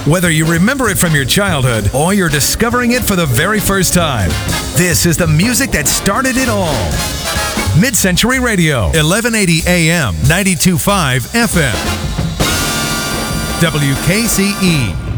Whether you remember it from your childhood or you're discovering it for the very first time, this is the music that started it all. Mid-Century Radio, 1180 AM, 92.5 FM. WKCE.